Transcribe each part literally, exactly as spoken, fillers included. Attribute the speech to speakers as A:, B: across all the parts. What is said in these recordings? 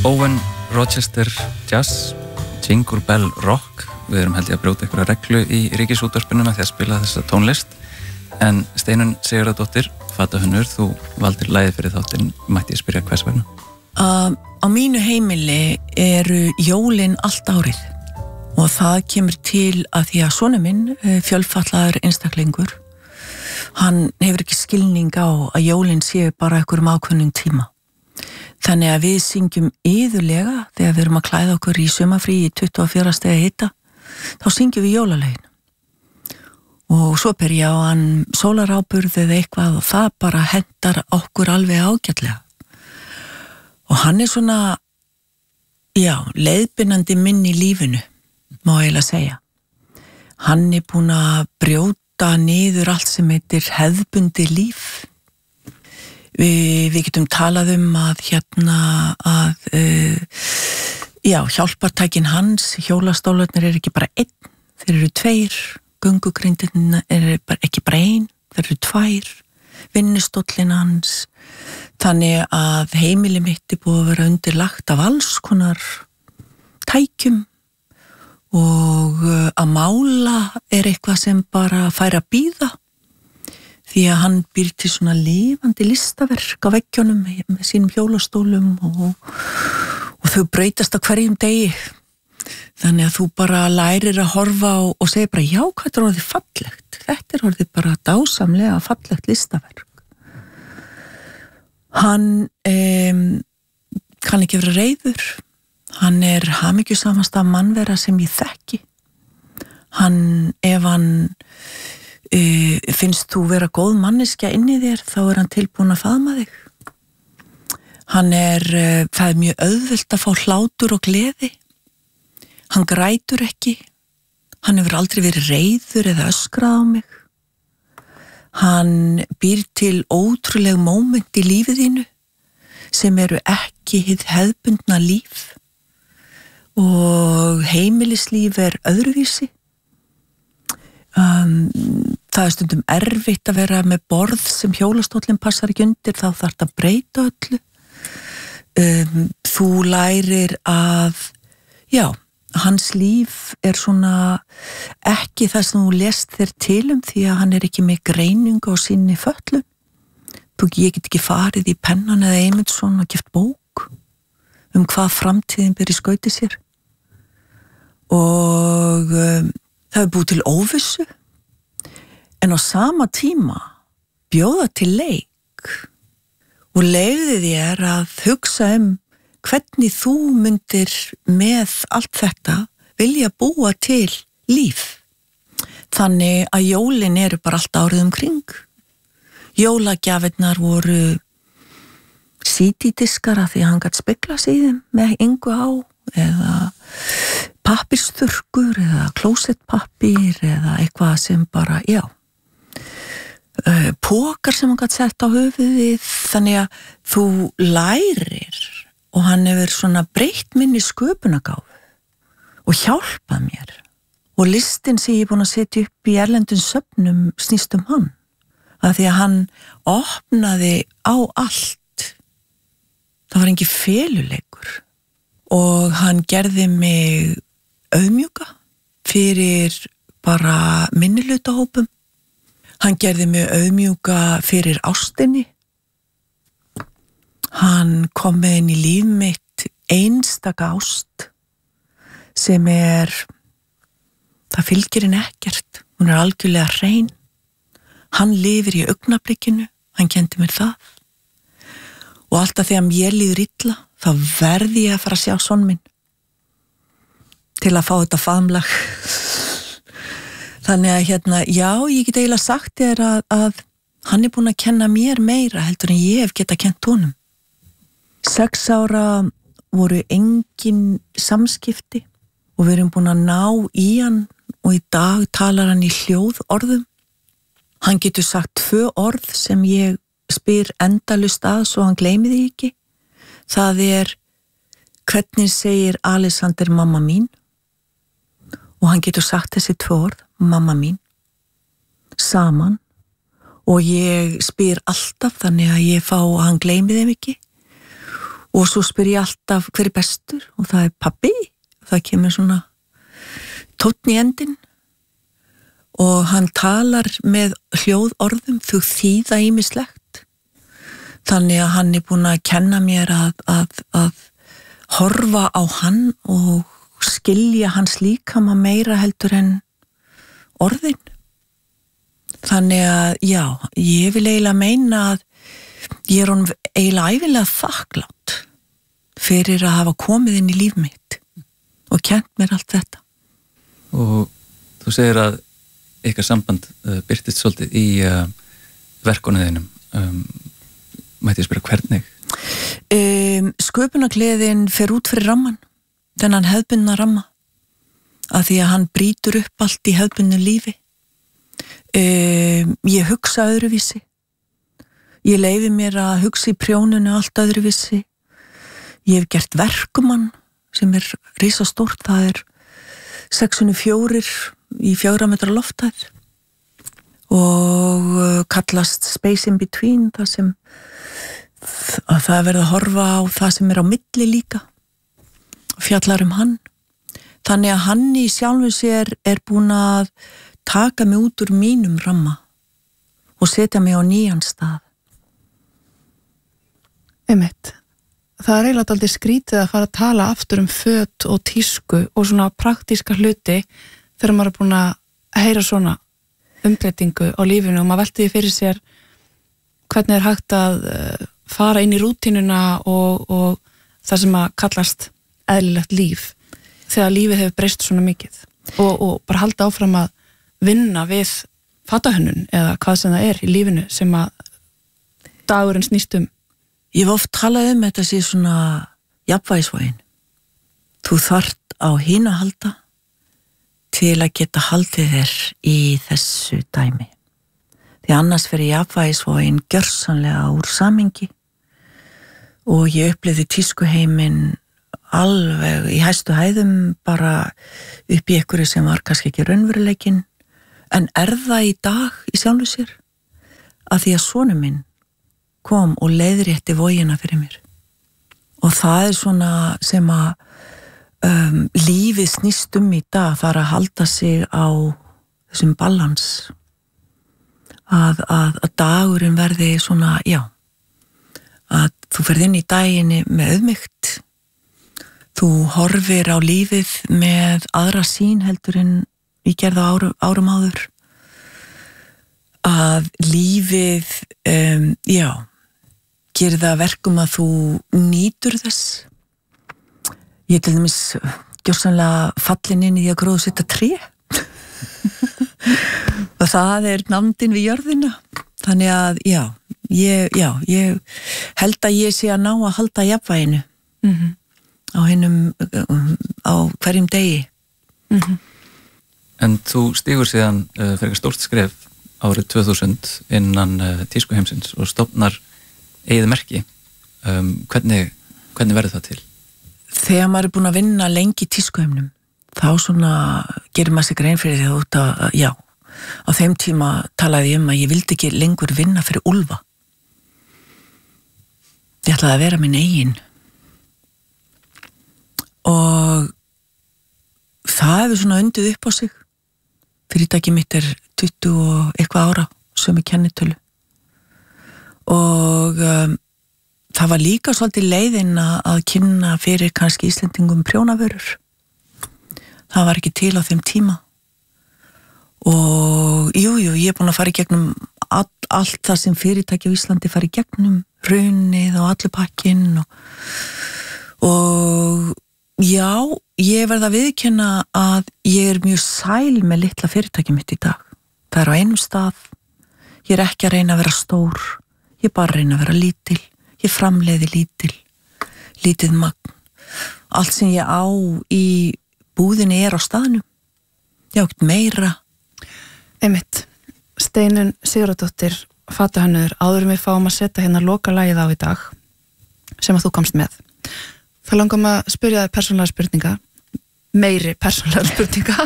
A: Owen Rochester Jazz, Jingle Bell Rock. Við erum held ég að brjóta einhverja reglu í Ríkisútvarpinu með því að spila þessa tónlist. En Steinunn Sigurðardóttir, fatahönnur, þú valdir lagið fyrir þáttinn, mætti ég spyrja hvers vegna?
B: Uh, á mínu heimili eru jólin allt árið og það kemur til að því að sonur minn, fjölfatlaður einstaklingur, hann hefur ekki skilning á að jólin séu bara einhverjum ákveðnum tíma. Þannig að við syngjum iðulega þegar við erum að klæða okkur í sumarfrí í tuttugu og fjögurra stiga hita, þá syngjum við jólalögin. Og svo ber ég á hann sólaráburð eða eitthvað og það bara hentar okkur alveg ágætlega. Og hann er svona, já, leiðbeinandi minn í lífinu, má eiginlega segja. Hann er búinn að brjóta niður allt sem heitir hefðbundi líf. Vi, við getum talað um að hérna að uh, já, hjálpartækin hans, hjólastólarnir er ekki bara einn, þeir eru tveir, göngugrindirinn er bara, ekki bara ein, þeir eru tvær, vinnustóllin hans, þannig að heimili mitt er búið að vera undirlagt af alls konar tækjum og uh, að mála er eitthvað sem bara fær að bíða. Því að hann býr til svona lifandi listaverk á veggjónum með sínum hjólastólum og, og þau breytast á hverjum degi. Þannig að þú bara lærir að horfa og, og segja bara, já, hvað er orðið fallegt? Þetta er orðið bara dásamlega fallegt listaverk. Hann um, kann ekki vera reiður. Hann er hamingjusamasta mannvera sem ég þekki. Hann, ef hann... Uh, finnst þú vera góð manneskja inn í þér, þá er hann tilbúin að faðma þig. Hann er, uh, það er mjög auðvelt að fá hlátur og gleði. Hann grætur ekki. Hann hefur aldrei verið reiður eða öskrað á mig. Hann býr til ótrúleg móment í lífið þínu sem eru ekki hið hefðbundna líf og heimilislíf er öðruvísi. Um, það er stundum erfitt að vera með borð sem hjólastóllinn passar ekki undir, þá þarf það að breyta öllu. Um, þú lærir að, já, hans líf er svona ekki það sem þú lest þér til um því að hann er ekki með greiningu á sinni föllun. Þú, ég get ekki farið í Pennan eða Eymundsson og gift bók um hvað framtíðin ber í skauti sér. Og um, það er búið til óvissu, en á sama tíma bjóða til leik og leyfði þér að hugsa um hvernig þú myndir með allt þetta vilja búa til líf. Þannig að jólin eru bara allt árið um kring. Jólagjafirnar voru C D-diskara því að hann gat spegla sig í þeim með engu á, eða pappirsþurrkur eða klósettpappír eða eitthvað sem bara, já, pókar sem hann gat sett á höfuðið, þannig að þú lærir og hann hefur svona breytt minni sköpunargáfu og hjálpað mér og listin sem ég er búin að setja upp í erlendum söfnum snýst um hann, að því að hann opnaði á allt. Það var engin feluleikur og hann gerði mig auðmjúka fyrir bara minnihlutahópum. Hann gerði mig auðmjúka fyrir ástinni. Hann kom með inn í líf mitt einstaka ást sem er, það fylgir henni ekkert. Hún er algjörlega hrein. Hann lifir í augnablikinu, hann kendi mér það. Og alltaf þegar mér líður illa, þá verði ég að fara að sjá son minn til að fá þetta faðmlag. Þannig að hérna, já, ég get eiginlega sagt þér að, að hann er búinn að kenna mér meira heldur en ég hef getað kennt honum. Sex ára voru engin samskipti og við erum búin að ná í hann og í dag talar hann í hljóðorðum. Hann getur sagt tvö orð sem ég spyr endalust að svo hann gleymi því ekki. Það er, hvernig segir Alexander mamma mín? Og hann getur sagt þessi tvö orð, mamma mín, saman. Og ég spyr alltaf þannig að ég fá að hann gleymi þeim ekki. og svo spyr ég alltaf hver er bestur og það er pabbi, það kemur svona tónn í endin og hann talar með hljóðorðum, þau þýða ýmislegt, þannig að hann er búinn að kenna mér að, að, að horfa á hann og skilja hans líkama meira heldur en orðin. Þannig að, já, ég vil eiginlega meina að ég er honum eiginlega ævinlega þakklátt fyrir að hafa komið inn í líf mitt og kennt mér allt þetta.
A: Og þú segir að ykkar samband uh, birtist svolítið í uh, verkunum um, mætti ég spyrja hvernig?
B: Um, sköpunargleðin fer út fyrir ramman, þennan hefðbundna ramma, að því að hann brýtur upp allt í hefðbundnu lífi. Um, ég hugsa öðruvísi, ég leyfi mér að hugsa í prjónunu allt öðruvísi, ég hef gert verkumann sem er risastórt, það er sexunni fjórir í fjögra metra loftæð og kallast Space in Between, það sem að það verða að horfa á það sem er á milli líka, fjallar um hann. Þannig að hann í sjálfu sér er búinn að taka mig út úr mínum ramma og setja mig á nýjan stað.
C: Einmitt. Það er eiginlega aldrei skrítið að fara að tala aftur um föt og tísku og svona praktíska hluti þegar maður er búinn að heyra svona umbreytingu á lífinu og maður velti því fyrir sér hvernig er hægt að fara inn í rútínuna og, og það sem að kallast eðlilegt líf þegar lífið hefur breyst svona mikið og, og bara halda áfram að vinna við fatahönnun eða hvað sem það er í lífinu sem að dagurinn snýst um.
B: Ég hef oft talað um þetta sé svona jafnvægisvogin. Þú þarft á hinu að halda til að geta haldið þér í þessu dæmi. Því annars fer jafnvægisvogin gjörsamlega úr samhengi og ég upplifði tískuheiminn alveg í hæstu hæðum bara upp í einhverju sem var kannski ekki raunveruleikinn, en er það í dag í sjálfu sér að því að sonur minn kom og leiðrétti vogina fyrir mér. Og það er svona sem að um, lífið snýst um í dag, það er að halda sig á þessum balans. Að, að, að dagurinn verði svona, já, að þú ferð inn í daginni með auðmýkt, þú horfir á lífið með aðra sýn heldur en í gerða árum, árum áður. Að lífið, um, já, gerir það verkum að þú nýtur þess. Ég er til dæmis gjörsamlega fallin inn í að gróðu setja tré. Og það er nándin við jörðina. Þannig að, já, ég, já, ég held að ég sé að ná að halda jafnvæginu mm-hmm. á hinum, á hverjum degi.
C: Mm-hmm.
A: En þú stígur síðan uh, fyrir stórt skref árið tvö þúsund innan uh, tískuheimsins og stofnar eigið merki. Um, hvernig, hvernig verður það til?
B: Þegar maður er búinn að vinna lengi í tískuheimnum, þá svona gerir maður sig grein fyrir því að út að, já, á þeim tíma talaði ég um að ég vildi ekki lengur vinna fyrir úlfa. Ég ætlaði að vera minn eigin. Og það hefur svona undið upp á sig. Fyrirtækið mitt er tuttugu og eitthvað ára, sömu kennitölu. Og um, það var líka svolítið leiðin að kynna fyrir kannski Íslendingum prjónavörur. Það var ekki til á þeim tíma. Og jú, jú, ég er búin að fara í gegnum all, allt það sem fyrirtæki á Íslandi fara í gegnum, hrunið og allur pakkinn og, og já, ég verð að viðurkenna að ég er mjög sæl með litla fyrirtæki mitt í dag. Það er á einum stað, ég er ekki að reyna að vera stór, ég er bara að reyna að vera lítil, ég framleiði lítil, lítið magn. Allt sem ég á í búðinni er á staðnum. Ég átt meira.
C: Einmitt, Steinunn Sigurðardóttir, fatahönnuður, áður við fáum að setja hérna loka lagið á í dag sem að þú komst með. Það langar maður að spyrja þér persónulega spurninga, meiri persónulega spurninga.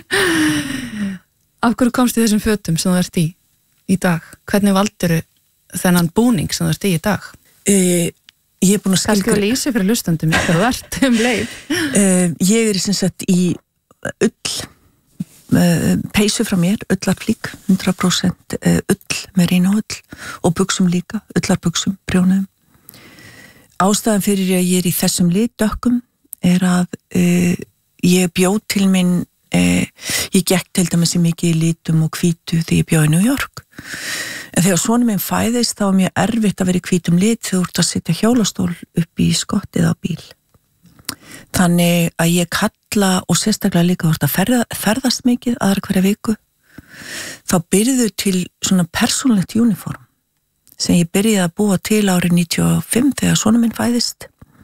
C: Af hverju komst í þessum fötum sem þú ert í í dag? Hvernig valdiru þennan búning sem þú ert í í dag?
B: E, ég er búin að
C: Kannski
B: skilgreina
C: að lýsi fyrir lustandum ykkur og verðt um leið.
B: uh, Ég er sem sagt í ull uh, peysu frá mér, ullarflík hundrað prósent uh, ull með rín og ull og buxum líka, ullarbuxum, prjónuðum. Ástæðan fyrir að ég er í þessum lit dökkum er að uh, ég bjóð til minn uh, ég gekk til dæmis í mikið í litum og hvítu þegar ég bjóð í New York. En þegar sonur minn fæðist þá var mjög erfitt að vera í hvítum lit þegar þú ert að setja hjólastól upp í skottið á bíl. Þannig að ég kalla og sérstaklega líka þú ert að ferða, ferðast mikið aðra hverja viku. Þá byrjuðu til svona persónlegt uniform sem ég byrjaði að búa til árið níutíu og fimm þegar sonur minn fæðist.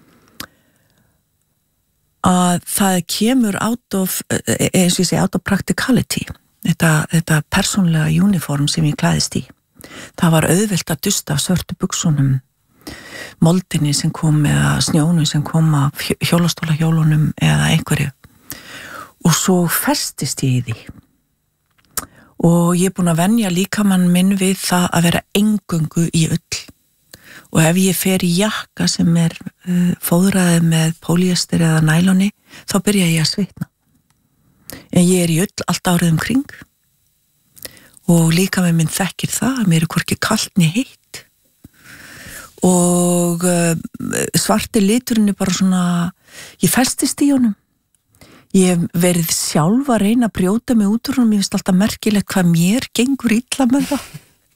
B: Að það kemur out of, eins og ég segi, out of practicality. Þetta, þetta persónlega uniform sem ég klæðist í. Það var auðvelt að dusta af svörtu buxunum, moldinni sem kom eða snjónu sem kom af hjólastólahjólunum eða einhverju. Og svo festist ég í því. Og ég er búin að venja líkamann minn við það að vera eingöngu í ull. Og ef ég fer í jakka sem er uh, fóðraði með póliester eða næloni, þá byrja ég að svitna. En ég er í ull allt árið um kring og líka með minn þekkir það að mér er hvorki kalt ni heitt og uh, svarti liturinn er bara svona, ég festist í honum. Ég hef verið sjálf að reyna að brjóta mig út úr honum, ég finnst alltaf merkilegt hvað mér gengur illa með það.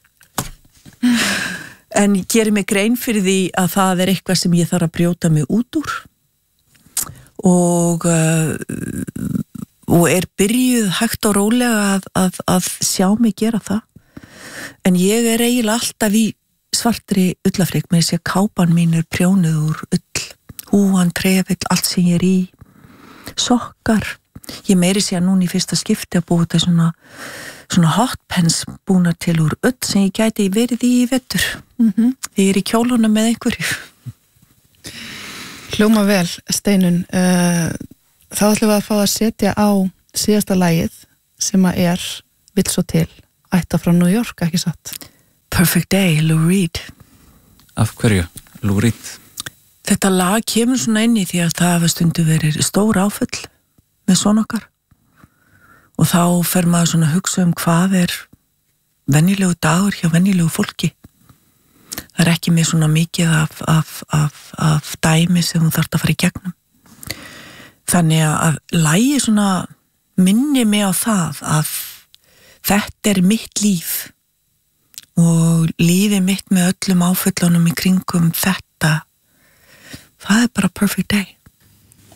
B: En ég gerir mig grein fyrir því að það er eitthvað sem ég þarf að brjóta mig út úr og uh, og er byrjuð hægt og rólega að, að, að sjá mig gera það. En ég er eiginlega alltaf í svartri ullafrikk með þess að kápan mín er prjónuð úr ull, húan, trefill, allt sem ég er í, sokkar. Ég meiri sé að núna í fyrsta skipti að búið þetta svona, svona hotpens búna til úr ull sem ég gæti verið í í vetur. Mm-hmm. Ég er í kjólunum með einhverju.
C: Hljóma vel, Steinun. Uh... Þá ætlum við að fá að setja á síðasta lagið sem að er vill svo til, ætta frá New York, ekki satt?
B: Perfect Day, Lou Reed.
A: Af hverju, Lou Reed?
B: Þetta lag kemur svona inn í því að það hafa stundu verið stór áföll með son okkar og þá fer maður svona að hugsa um hvað er venjulegu dagur hjá venjulegu fólki. Það er ekki með svona mikið af, af, af, af dæmi sem þú þarft að fara í gegnum. Þannig að lagið svona minni mig á það að þetta er mitt líf og lífið mitt með öllum áföllunum í kringum þetta, það er bara perfect day.